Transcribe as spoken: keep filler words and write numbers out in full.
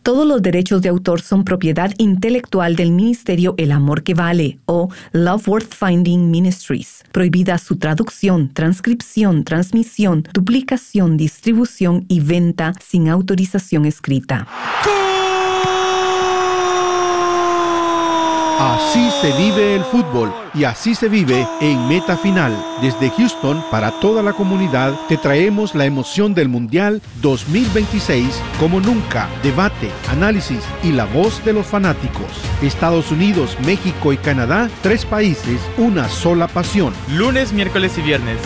Todos los derechos de autor son propiedad intelectual del Ministerio El Amor que Vale o Love Worth Finding Ministries. Prohibida su traducción, transcripción, transmisión, duplicación, distribución y venta sin autorización escrita. Así se vive el fútbol y así se vive en Meta Final. Desde Houston, para toda la comunidad, te traemos la emoción del Mundial dos mil veintiséis como nunca. Debate, análisis y la voz de los fanáticos. Estados Unidos, México y Canadá, tres países, una sola pasión. Lunes, miércoles y viernes,